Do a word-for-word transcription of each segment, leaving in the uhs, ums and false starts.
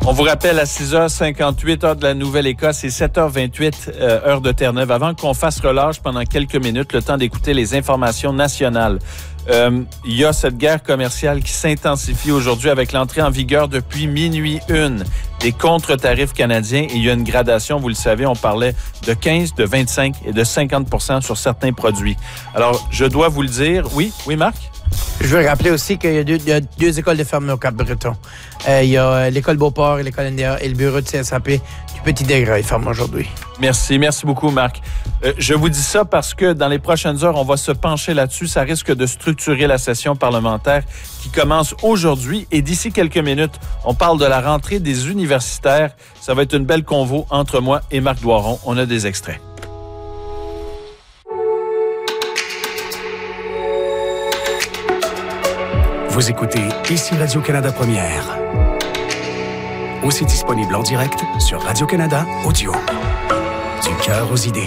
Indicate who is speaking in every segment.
Speaker 1: On vous rappelle à six heures cinquante-huit, heure de la Nouvelle-Écosse et sept heures vingt-huit, euh, heure de Terre-Neuve. Avant qu'on fasse relâche pendant quelques minutes, le temps d'écouter les informations nationales. Euh, il y a cette guerre commerciale qui s'intensifie aujourd'hui avec l'entrée en vigueur depuis minuit une des contre-tarifs canadiens. Et il y a une gradation, vous le savez, on parlait de quinze, de vingt-cinq et de cinquante pour cent sur certains produits. Alors, je dois vous le dire. Oui, oui, Marc?
Speaker 2: Je veux rappeler aussi qu'il y a deux, il y a deux écoles de fermées au Cap-Breton. Euh, il y a l'école Beauport et l'école N D A et le bureau de C S A P du Petit Degré est fermé aujourd'hui.
Speaker 1: Merci, merci beaucoup, Marc. Euh, je vous dis ça parce que dans les prochaines heures, on va se pencher là-dessus. Ça risque de structurer la session parlementaire qui commence aujourd'hui. Et d'ici quelques minutes, on parle de la rentrée des universitaires. Ça va être une belle convo entre moi et Marc Doiron. On a des extraits.
Speaker 3: Vous écoutez ici Radio-Canada Première. Aussi disponible en direct sur Radio-Canada Audio. Du cœur aux idées.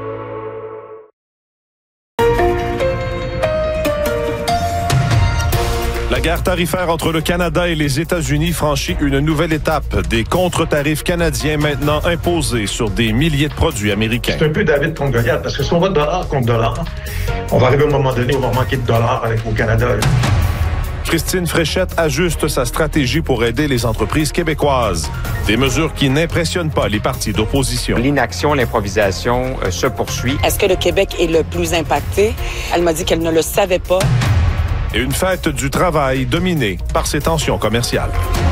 Speaker 4: La guerre tarifaire entre le Canada et les États-Unis franchit une nouvelle étape. Des contre-tarifs canadiens maintenant imposés sur des milliers de produits américains.
Speaker 5: C'est un peu David contre Goliath, parce que si on va dollar contre dollar, on va arriver à un moment donné où on va manquer de dollars avec au Canada.
Speaker 4: Christine Fréchette ajuste sa stratégie pour aider les entreprises québécoises. Des mesures qui n'impressionnent pas les partis d'opposition.
Speaker 6: L'inaction, l'improvisation euh, se poursuit.
Speaker 7: Est-ce que le Québec est le plus impacté? Elle m'a dit qu'elle ne le savait pas.
Speaker 4: Et une fête du travail dominée par ces tensions commerciales.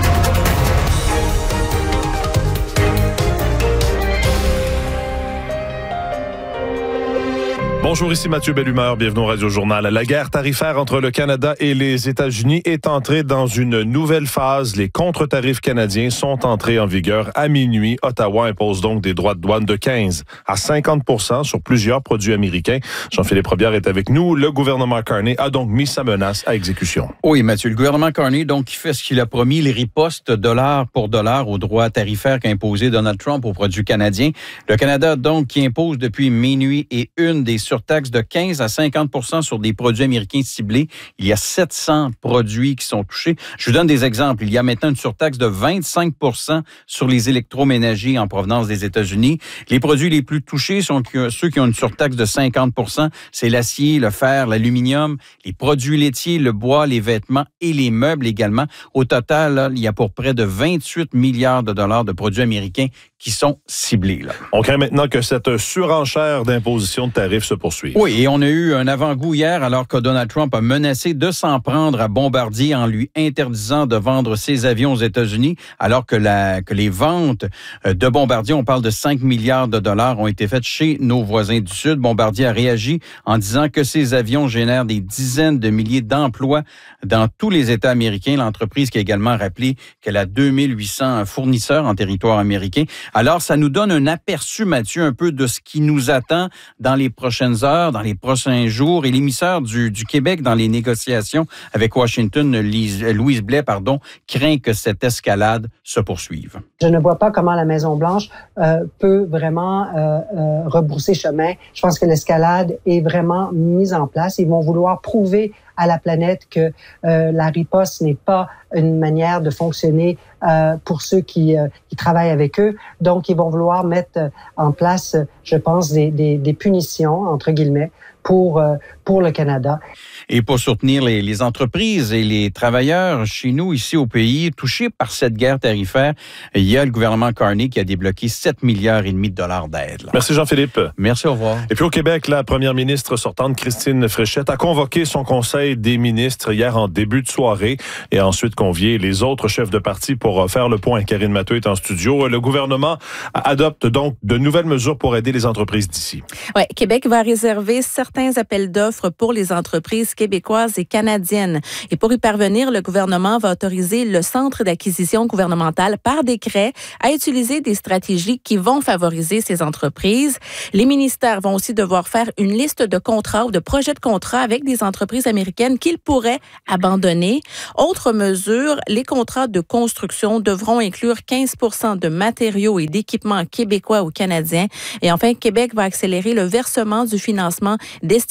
Speaker 4: Bonjour, ici Mathieu Bellumeur, bienvenue au Radio-Journal. La guerre tarifaire entre le Canada et les États-Unis est entrée dans une nouvelle phase. Les contre-tarifs canadiens sont entrés en vigueur à minuit. Ottawa impose donc des droits de douane de quinze à cinquante pour cent sur plusieurs produits américains. Jean-Philippe Robillard est avec nous. Le gouvernement Carney a donc mis sa menace à exécution.
Speaker 8: Oui, Mathieu, le gouvernement Carney donc qui fait ce qu'il a promis, les ripostes dollar pour dollar aux droits tarifaires qu'a imposé Donald Trump aux produits canadiens. Le Canada donc qui impose depuis minuit et une des surtaxe de quinze à cinquante pour cent sur des produits américains ciblés. Il y a sept cents produits qui sont touchés. Je vous donne des exemples. Il y a maintenant une surtaxe de vingt-cinq pour cent sur les électroménagers en provenance des États-Unis. Les produits les plus touchés sont ceux qui ont une surtaxe de cinquante pour cent. C'est l'acier, le fer, l'aluminium, les produits laitiers, le bois, les vêtements et les meubles également. Au total, là, il y a pour près de vingt-huit milliards de dollars de produits américains qui sont ciblés. Là.
Speaker 4: On craint maintenant que cette surenchère d'imposition de tarifs se poursuive.
Speaker 8: Oui, et on a eu un avant-goût hier alors que Donald Trump a menacé de s'en prendre à Bombardier en lui interdisant de vendre ses avions aux États-Unis alors que, la, que les ventes de Bombardier, on parle de cinq milliards de dollars, ont été faites chez nos voisins du Sud. Bombardier a réagi en disant que ces avions génèrent des dizaines de milliers d'emplois dans tous les États américains. L'entreprise qui a également rappelé qu'elle a deux mille huit cents fournisseurs en territoire américain. Alors, ça nous donne un aperçu, Mathieu, un peu de ce qui nous attend dans les prochaines heures, dans les prochains jours. Et l'émissaire du, du Québec dans les négociations avec Washington, Lise, Louise Blais, pardon, craint que cette escalade se poursuive.
Speaker 9: Je ne vois pas comment la Maison-Blanche euh, peut vraiment euh, euh, rebrousser chemin. Je pense que l'escalade est vraiment mise en place. Ils vont vouloir prouver à la planète que euh, la riposte n'est pas une manière de fonctionner euh, pour ceux qui, euh, qui travaillent avec eux. Donc, ils vont vouloir mettre en place, je pense, des, des, des punitions, entre guillemets, pour, euh, pour le Canada.
Speaker 8: Et pour soutenir les, les entreprises et les travailleurs chez nous, ici au pays, touchés par cette guerre tarifaire, il y a le gouvernement Carney qui a débloqué sept milliards et demi de dollars d'aide. Là.
Speaker 4: Merci Jean-Philippe.
Speaker 8: Merci, au revoir.
Speaker 4: Et puis au Québec, la première ministre sortante, Christine Fréchette, a convoqué son conseil des ministres hier en début de soirée et a ensuite convié les autres chefs de parti pour faire le point. Karine Matheux est en studio. Le gouvernement adopte donc de nouvelles mesures pour aider les entreprises d'ici.
Speaker 10: Oui, Québec va réserver certains appels d'offres pour les entreprises québécoises et canadiennes. Et pour y parvenir, le gouvernement va autoriser le Centre d'acquisition gouvernementale par décret à utiliser des stratégies qui vont favoriser ces entreprises. Les ministères vont aussi devoir faire une liste de contrats ou de projets de contrats avec des entreprises américaines qu'ils pourraient abandonner. Autre mesure, les contrats de construction devront inclure quinze pour cent de matériaux et d'équipements québécois ou canadiens. Et enfin, Québec va accélérer le versement du financement destiné aux entreprises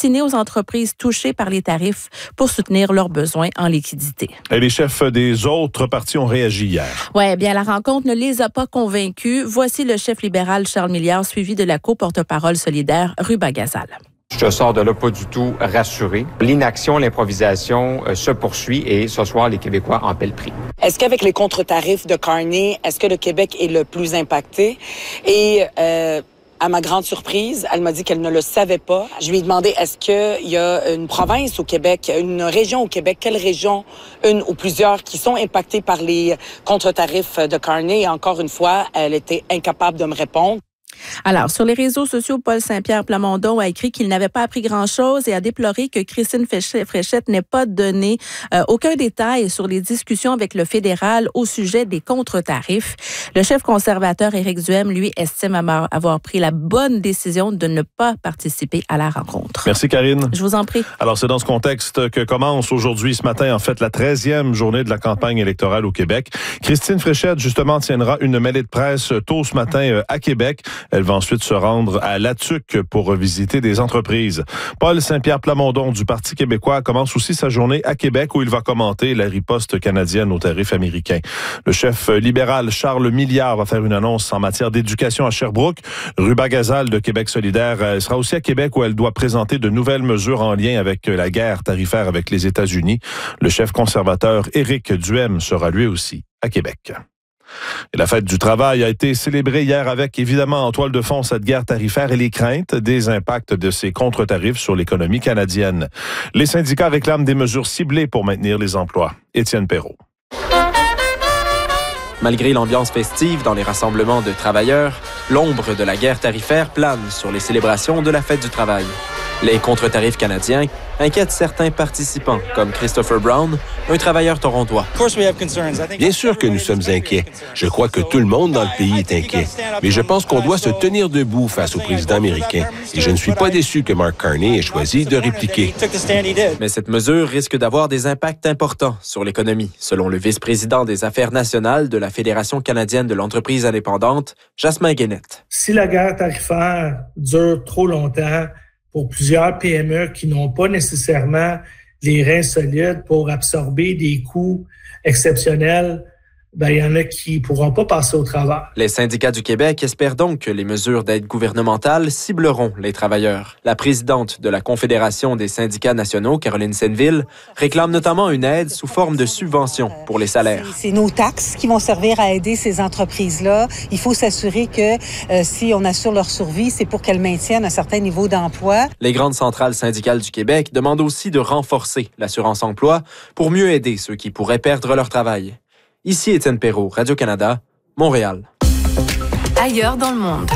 Speaker 10: entreprises touchées par les tarifs pour soutenir leurs besoins en liquidité.
Speaker 4: Et les chefs des autres partis ont réagi hier.
Speaker 10: Oui, bien, la rencontre ne les a pas convaincus. Voici le chef libéral Charles Milliard, suivi de la co-porte-parole solidaire Ruba Gazal.
Speaker 6: Je sors de là pas du tout rassuré. L'inaction, l'improvisation euh, se poursuit et ce soir, les Québécois en paient le prix.
Speaker 7: Est-ce qu'avec les contre-tarifs de Carney, est-ce que le Québec est le plus impacté? Et euh, à ma grande surprise, elle m'a dit qu'elle ne le savait pas. Je lui ai demandé, est-ce qu'il y a une province au Québec, une région au Québec, quelle région, une ou plusieurs, qui sont impactées par les contre-tarifs de Carney? Et encore une fois, elle était incapable de me répondre.
Speaker 10: Alors, sur les réseaux sociaux, Paul Saint-Pierre Plamondon a écrit qu'il n'avait pas appris grand-chose et a déploré que Christine Fréchette n'ait pas donné euh, aucun détail sur les discussions avec le fédéral au sujet des contre-tarifs. Le chef conservateur Éric Duhem, lui, estime avoir pris la bonne décision de ne pas participer à la rencontre.
Speaker 4: Merci, Karine.
Speaker 10: Je vous en prie.
Speaker 4: Alors, c'est dans ce contexte que commence aujourd'hui, ce matin, en fait, la treizième journée de la campagne électorale au Québec. Christine Fréchette, justement, tiendra une mêlée de presse tôt ce matin à Québec. Elle va ensuite se rendre à Latuc pour visiter des entreprises. Paul Saint-Pierre Plamondon du Parti québécois commence aussi sa journée à Québec où il va commenter la riposte canadienne aux tarifs américains. Le chef libéral Charles Milliard va faire une annonce en matière d'éducation à Sherbrooke. Ruba Gazal de Québec solidaire sera aussi à Québec où elle doit présenter de nouvelles mesures en lien avec la guerre tarifaire avec les États-Unis. Le chef conservateur Éric Duhem sera lui aussi à Québec. Et la fête du travail a été célébrée hier avec, évidemment, en toile de fond cette guerre tarifaire et les craintes des impacts de ces contre-tarifs sur l'économie canadienne. Les syndicats réclament des mesures ciblées pour maintenir les emplois. Étienne Perrault.
Speaker 11: Malgré l'ambiance festive dans les rassemblements de travailleurs, l'ombre de la guerre tarifaire plane sur les célébrations de la fête du travail. Les contre-tarifs canadiens inquiètent certains participants, comme Christopher Brown, un travailleur torontois.
Speaker 12: Bien sûr que nous sommes inquiets. Je crois que tout le monde dans le pays est inquiet. Mais je pense qu'on doit se tenir debout face au président américain. Et je ne suis pas déçu que Mark Carney ait choisi de répliquer.
Speaker 11: Mais cette mesure risque d'avoir des impacts importants sur l'économie, selon le vice-président des Affaires nationales de la Fédération canadienne de l'entreprise indépendante, Jasmin Guénette.
Speaker 13: Si la guerre tarifaire dure trop longtemps, pour plusieurs P M E qui n'ont pas nécessairement les reins solides pour absorber des coûts exceptionnels, ben, il y en a qui ne pourront pas passer au travers.
Speaker 11: Les syndicats du Québec espèrent donc que les mesures d'aide gouvernementale cibleront les travailleurs. La présidente de la Confédération des syndicats nationaux, Caroline Senneville, réclame notamment une aide sous forme de subvention pour les salaires.
Speaker 14: C'est, c'est nos taxes qui vont servir à aider ces entreprises-là. Il faut s'assurer que euh, si on assure leur survie, c'est pour qu'elles maintiennent un certain niveau d'emploi.
Speaker 11: Les grandes centrales syndicales du Québec demandent aussi de renforcer l'assurance-emploi pour mieux aider ceux qui pourraient perdre leur travail. Ici Étienne Perrault, Radio-Canada, Montréal.
Speaker 15: Ailleurs dans le monde.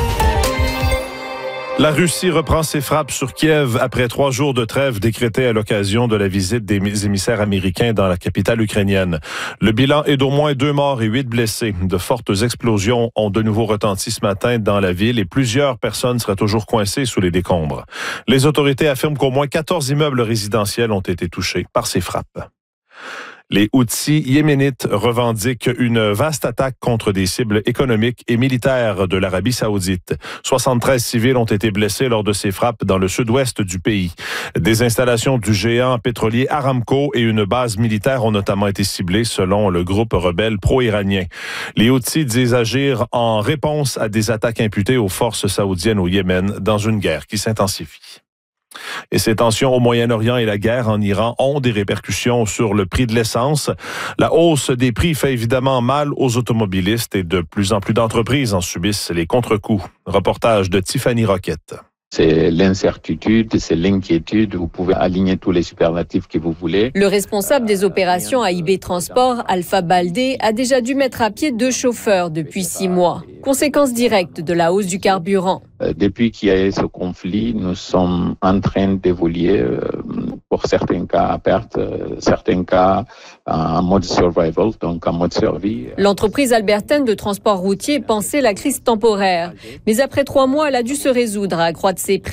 Speaker 4: La Russie reprend ses frappes sur Kiev après trois jours de trêve décrétée à l'occasion de la visite des émissaires américains dans la capitale ukrainienne. Le bilan est d'au moins deux morts et huit blessés. De fortes explosions ont de nouveau retenti ce matin dans la ville et plusieurs personnes seraient toujours coincées sous les décombres. Les autorités affirment qu'au moins quatorze immeubles résidentiels ont été touchés par ces frappes. Les Houthis yéménites revendiquent une vaste attaque contre des cibles économiques et militaires de l'Arabie saoudite. soixante-treize civils ont été blessés lors de ces frappes dans le sud-ouest du pays. Des installations du géant pétrolier Aramco et une base militaire ont notamment été ciblées selon le groupe rebelle pro-iranien. Les Houthis disent agir en réponse à des attaques imputées aux forces saoudiennes au Yémen dans une guerre qui s'intensifie. Et ces tensions au Moyen-Orient et la guerre en Iran ont des répercussions sur le prix de l'essence. La hausse des prix fait évidemment mal aux automobilistes et de plus en plus d'entreprises en subissent les contre-coups. Reportage de Tiffany Roquette.
Speaker 16: C'est l'incertitude, c'est l'inquiétude. Vous pouvez aligner tous les superlatifs que vous voulez.
Speaker 17: Le responsable des opérations à I B Transport, Alpha Baldé, a déjà dû mettre à pied deux chauffeurs depuis six mois. Conséquence directe de la hausse du carburant.
Speaker 16: Depuis qu'il y a eu ce conflit, nous sommes en train d'évoluer, pour certains cas à perte, certains cas en mode survival, donc en mode survie.
Speaker 17: L'entreprise albertaine de transport routier pensait la crise temporaire. Mais après trois mois, elle a dû se résoudre à accroître ses prix.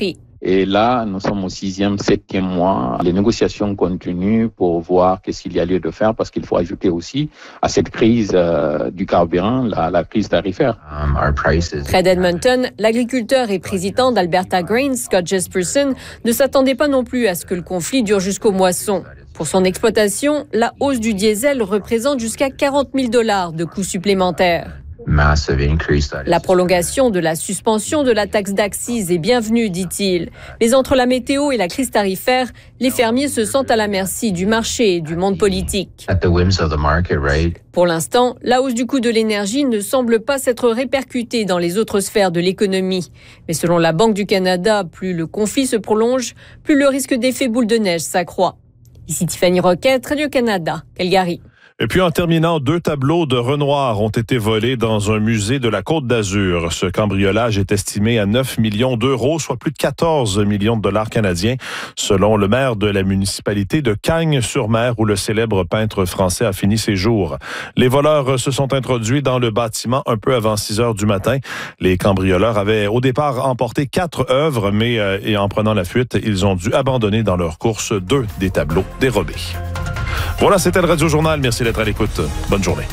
Speaker 16: Et là, nous sommes au sixième, septième mois. Les négociations continuent pour voir qu'est-ce qu'il y a lieu de faire parce qu'il faut ajouter aussi à cette crise euh, du carburant, la, la crise tarifaire.
Speaker 17: Um, Près d'Edmonton, l'agriculteur et président d'Alberta Grain, Scott Jesperson, ne s'attendait pas non plus à ce que le conflit dure jusqu'aux moissons. Pour son exploitation, la hausse du diesel représente jusqu'à quarante mille dollars de coûts supplémentaires. La prolongation de la suspension de la taxe d'accise est bienvenue, dit-il. Mais entre la météo et la crise tarifaire, les fermiers se sentent à la merci du marché et du monde politique. Pour l'instant, la hausse du coût de l'énergie ne semble pas s'être répercutée dans les autres sphères de l'économie. Mais selon la Banque du Canada, plus le conflit se prolonge, plus le risque d'effet boule de neige s'accroît. Ici Tiffany Roquette, Radio-Canada, Calgary.
Speaker 4: Et puis, en terminant, deux tableaux de Renoir ont été volés dans un musée de la Côte d'Azur. Ce cambriolage est estimé à neuf millions d'euros, soit plus de quatorze millions de dollars canadiens, selon le maire de la municipalité de Cagnes-sur-Mer, où le célèbre peintre français a fini ses jours. Les voleurs se sont introduits dans le bâtiment un peu avant six heures du matin. Les cambrioleurs avaient au départ emporté quatre œuvres, mais euh, et en prenant la fuite, ils ont dû abandonner dans leur course deux des tableaux dérobés. Voilà, c'était le Radio Journal. Merci d'être à l'écoute. Bonne journée.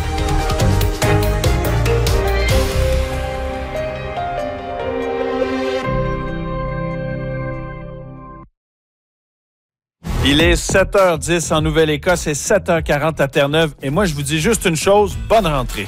Speaker 1: Il est sept heures dix en Nouvelle-Écosse et sept heures quarante à Terre-Neuve. Et moi, je vous dis juste une chose, bonne rentrée.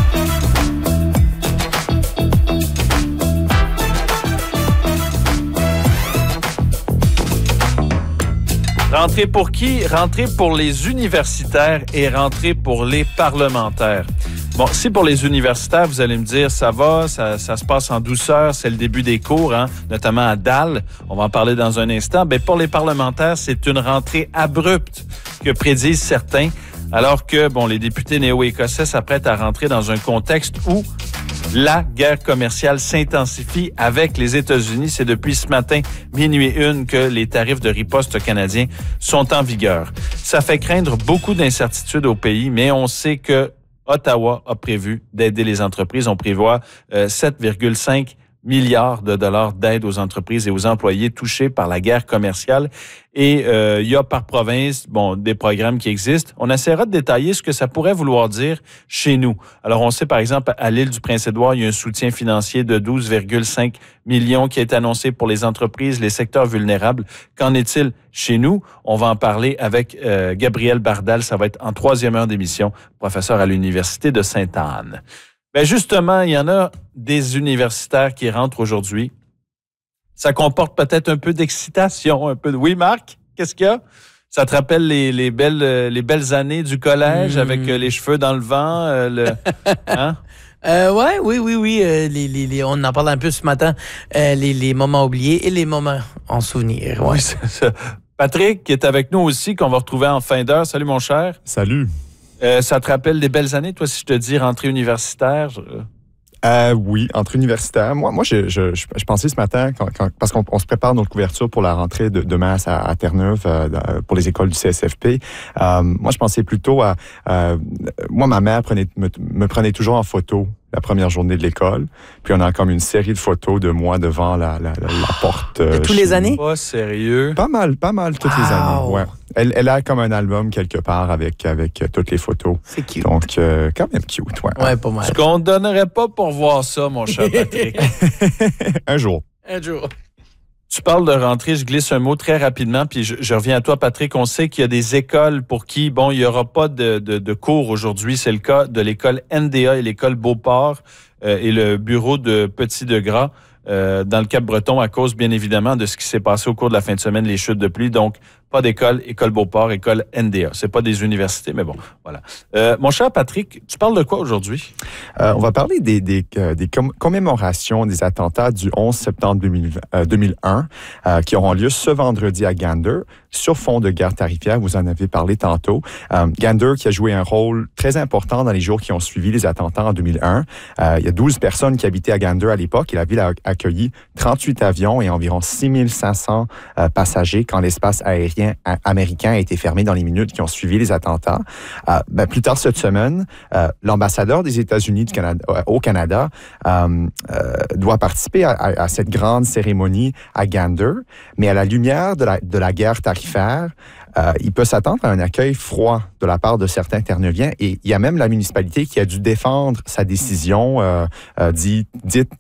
Speaker 1: Rentrée pour qui? Rentrée pour les universitaires et rentrée pour les parlementaires. Bon, si pour les universitaires, vous allez me dire, ça va, ça, ça se passe en douceur, c'est le début des cours, hein, notamment à Dal. On va en parler dans un instant. Ben, pour les parlementaires, c'est une rentrée abrupte que prédisent certains, alors que, bon, les députés néo-écossais s'apprêtent à rentrer dans un contexte où la guerre commerciale s'intensifie avec les États-Unis. C'est depuis ce matin, minuit une, que les tarifs de riposte canadiens sont en vigueur. Ça fait craindre beaucoup d'incertitudes au pays, mais on sait que Ottawa a prévu d'aider les entreprises. On prévoit euh, sept virgule cinq milliards de dollars d'aide aux entreprises et aux employés touchés par la guerre commerciale. Et euh, il y a par province, bon, des programmes qui existent. On essaiera de détailler ce que ça pourrait vouloir dire chez nous. Alors, on sait, par exemple, à l'île du Prince-Édouard, il y a un soutien financier de douze virgule cinq millions qui est annoncé pour les entreprises, les secteurs vulnérables. Qu'en est-il chez nous? On va en parler avec euh, Gabriel Bardal. Ça va être en troisième heure d'émission, professeur à l'Université de Sainte-Anne. Ben justement, il y en a des universitaires qui rentrent aujourd'hui. Ça comporte peut-être un peu d'excitation, un peu de... Oui, Marc, qu'est-ce qu'il y a? Ça te rappelle les, les, belles, les belles années du collège mmh. avec les cheveux dans le vent? Euh, le... hein?
Speaker 2: Euh, ouais, oui, oui, oui. Euh, les, les, les, on en parle un peu ce matin. Euh, les, les moments oubliés et les moments en souvenir. Ouais.
Speaker 1: Oui, c'est ça. Patrick, qui est avec nous aussi, qu'on va retrouver en fin d'heure. Salut, mon cher.
Speaker 18: Salut.
Speaker 1: Euh, ça te rappelle des belles années, toi, si je te dis rentrée universitaire? Je...
Speaker 18: Euh, oui, entrée universitaire. Moi, moi je, je, je, je pensais ce matin, quand, quand, parce qu'on on se prépare notre couverture pour la rentrée de, de mars à, à Terre-Neuve euh, pour les écoles du C S F P. Euh, moi, je pensais plutôt à... Euh, moi, ma mère prenait, me, me prenait toujours en photo la première journée de l'école. Puis on a comme une série de photos de moi devant la, la, la, la porte.
Speaker 2: Euh, de tous les années?
Speaker 1: Pas sérieux?
Speaker 18: Pas mal, pas mal toutes wow. les années, ouais. Elle, elle a comme un album quelque part avec, avec toutes les photos.
Speaker 2: C'est cute.
Speaker 18: Donc, euh, quand même cute, ouais.
Speaker 2: Ouais, pas mal.
Speaker 1: Ce qu'on ne donnerait pas pour voir ça, mon cher Patrick.
Speaker 18: Un jour.
Speaker 2: Un jour.
Speaker 1: Tu parles de rentrée, je glisse un mot très rapidement, puis je, je reviens à toi, Patrick. On sait qu'il y a des écoles pour qui, bon, il n'y aura pas de, de, de cours aujourd'hui. C'est le cas de l'école N D A et l'école Beauport euh, et le bureau de Petit-de-Gras euh, dans le Cap-Breton à cause, bien évidemment, de ce qui s'est passé au cours de la fin de semaine, les chutes de pluie. Donc, pas d'école, école Beauport, école N D A. C'est pas des universités, mais bon, voilà. Euh, mon cher Patrick, tu parles de quoi aujourd'hui?
Speaker 18: Euh, on va parler des, des, euh, des comm- commémorations des attentats du onze septembre deux mille, euh, deux mille un euh, qui auront lieu ce vendredi à Gander sur fond de guerre tarifaire. Vous en avez parlé tantôt. Euh, Gander qui a joué un rôle très important dans les jours qui ont suivi les attentats en deux mille un. Euh, il y a douze personnes qui habitaient à Gander à l'époque et la ville a accueilli trente-huit avions et environ six mille cinq cents euh, passagers quand l'espace aérien aérien américain a été fermé dans les minutes qui ont suivi les attentats. Euh, ben, plus tard cette semaine, euh, l'ambassadeur des États-Unis du Canada, euh, au Canada euh, euh, doit participer à, à, à cette grande cérémonie à Gander, mais à la lumière de la, de la guerre tarifaire, Euh, il peut s'attendre à un accueil froid de la part de certains Terre-Neuviens et il y a même la municipalité qui a dû défendre sa décision euh, euh, dite, dite